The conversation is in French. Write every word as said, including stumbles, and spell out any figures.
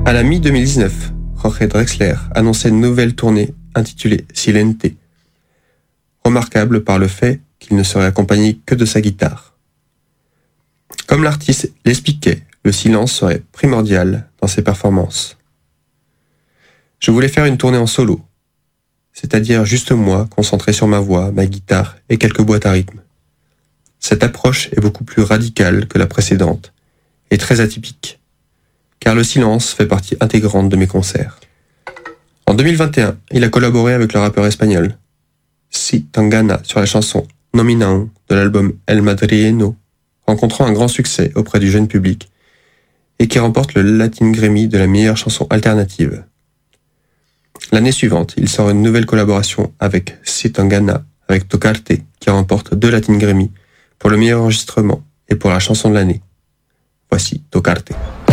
À la mi-deux mille dix-neuf, Jorge Drexler annonçait une nouvelle tournée intitulée Silente, remarquable par le fait qu'il ne serait accompagné que de sa guitare. Comme l'artiste l'expliquait, le silence serait primordial dans ses performances. Je voulais faire une tournée en solo, c'est-à-dire juste moi, concentré sur ma voix, ma guitare et quelques boîtes à rythme. Cette approche est beaucoup plus radicale que la précédente et très atypique, car le silence fait partie intégrante de mes concerts. En deux mille vingt et un, il a collaboré avec le rappeur espagnol Si Tangana sur la chanson Nominaon de l'album El Madrileño, rencontrant un grand succès auprès du jeune public et qui remporte le Latin Grammy de la meilleure chanson alternative. L'année suivante, il sort une nouvelle collaboration avec Si Tangana, avec Tocarte, qui remporte deux Latin Grammy pour le meilleur enregistrement et pour la chanson de l'année. Voici Tocarte.